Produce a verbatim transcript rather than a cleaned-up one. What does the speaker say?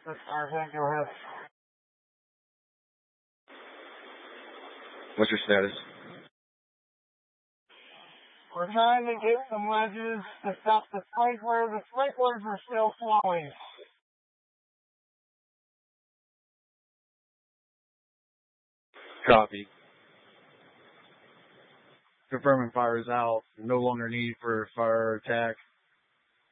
Tarzan, go ahead. What's your status? We're trying to get some ledges to stop the sprinkler. The sprinklers are still flowing. Copy. Confirming fire is out. No longer need for fire attack.